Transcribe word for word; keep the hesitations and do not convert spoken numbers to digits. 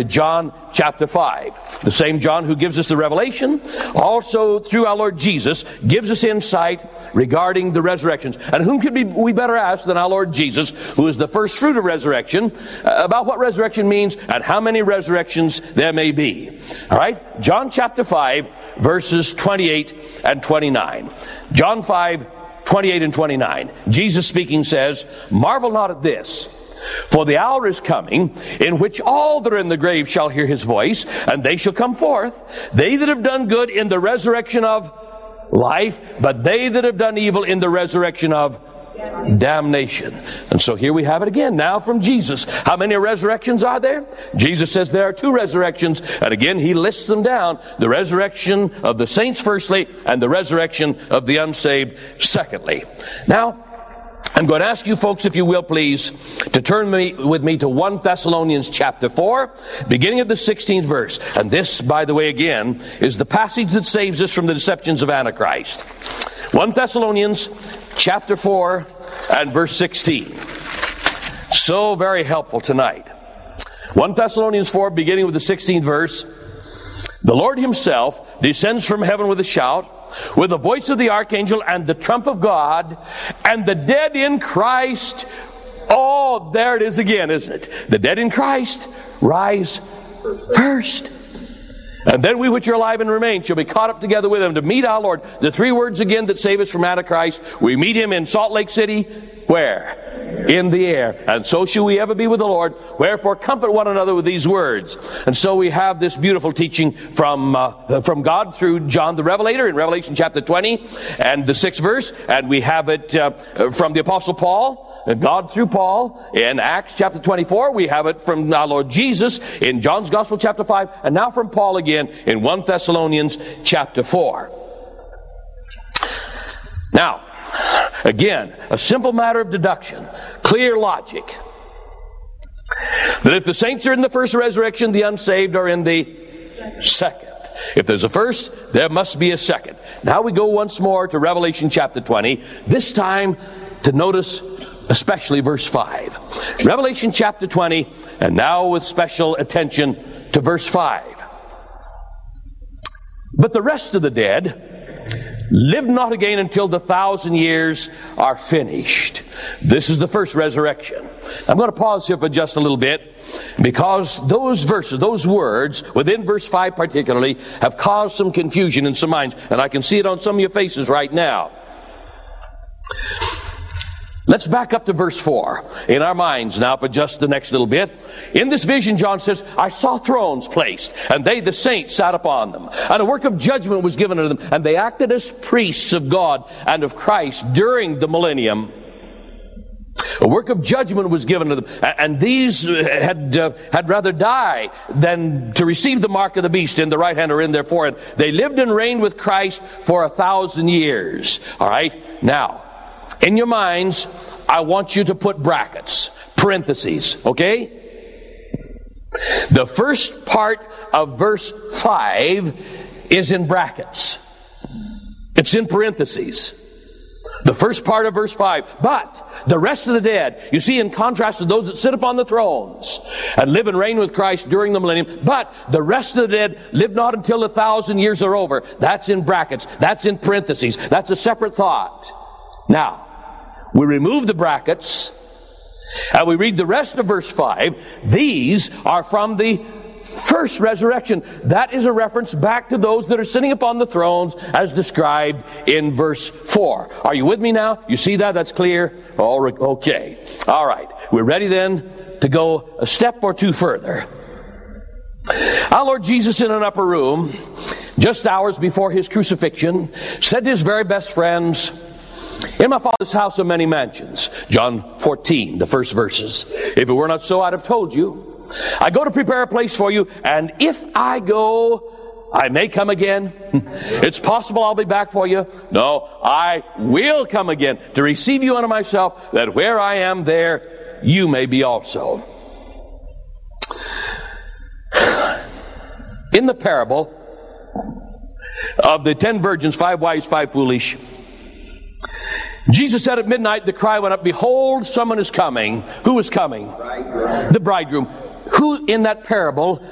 John chapter five. The same John who gives us the revelation, also through our Lord Jesus, gives us insight regarding the resurrections. And whom could be, we better ask than our Lord Jesus, who is the first fruit of resurrection, uh, about what resurrection means and how many resurrections there may be. All right? John chapter five, verses twenty-eight and twenty-nine. John five, twenty-eight and twenty-nine. Jesus speaking says, "Marvel not at this, for the hour is coming in which all that are in the grave shall hear his voice, and they shall come forth, they that have done good in the resurrection of life, but they that have done evil in the resurrection of damnation." And so here we have it again now from Jesus. How many resurrections are there? Jesus says there are two resurrections, and again he lists them down: the resurrection of the saints firstly, and the resurrection of the unsaved secondly. Now, I'm going to ask you folks, if you will please, to turn me, with me to First Thessalonians chapter four, beginning of the sixteenth verse. And this, by the way, again, is the passage that saves us from the deceptions of Antichrist. First Thessalonians chapter four and verse sixteen. So very helpful tonight. First Thessalonians four, beginning with the sixteenth verse. "The Lord himself descends from heaven with a shout, with the voice of the archangel and the trump of God, and the dead in Christ," oh, there it is again, isn't it? The dead in Christ rise first. "And then we which are alive and remain shall be caught up together with him to meet our Lord." The three words again that save us from Antichrist. We meet him in Salt Lake City. Where? In the air. "And so shall we ever be with the Lord. Wherefore comfort one another with these words." And so we have this beautiful teaching from uh, from God through John the Revelator in Revelation chapter twenty and the sixth verse. And we have it uh, from the Apostle Paul, God through Paul in Acts chapter twenty-four. We have it from our Lord Jesus in John's Gospel chapter five. And now from Paul again in First Thessalonians chapter four. Now, again, a simple matter of deduction, clear logic, that if the saints are in the first resurrection, the unsaved are in the second. If there's a first, there must be a second. Now we go once more to Revelation chapter twenty, this time to notice especially verse five. Revelation chapter twenty, and now with special attention to verse five. "But the rest of the dead live not again until the thousand years are finished." This is the first resurrection. I'm going to pause here for just a little bit, because those verses, those words, within verse five particularly, have caused some confusion in some minds, and I can see it on some of your faces right now. Let's back up to verse four in our minds now for just the next little bit. "In this vision," John says, "I saw thrones placed, and they, the saints, sat upon them. And a work of judgment was given unto them, and they acted as priests of God and of Christ during the millennium." A work of judgment was given to them, and these had uh, had rather die than to receive the mark of the beast in the right hand or in their forehead. They lived and reigned with Christ for a thousand years. All right? Now, in your minds, I want you to put brackets, parentheses, okay? The first part of verse five is in brackets. It's in parentheses. The first part of verse five. "But the rest of the dead," you see, in contrast to those that sit upon the thrones and live and reign with Christ during the millennium, "but the rest of the dead live not until the thousand years are over." That's in brackets. That's in parentheses. That's a separate thought. Now, we remove the brackets and we read the rest of verse five. These are from the first resurrection. That is a reference back to those that are sitting upon the thrones as described in verse four. Are you with me now? You see that? That's clear? All right. Okay. All right. We're ready then to go a step or two further. Our Lord Jesus, in an upper room, just hours before his crucifixion, said to his very best friends, "In my Father's house are many mansions." John fourteen, the first verses. "If it were not so, I'd have told you. I go to prepare a place for you, and if I go, I may come again." It's possible I'll be back for you. No, I will come again to receive you unto myself, that where I am, there you may be also. In the parable of the ten virgins, five wise, five foolish, Jesus said at midnight, the cry went up, "Behold, someone is coming." Who is coming? Bridegroom. The bridegroom. Who in that parable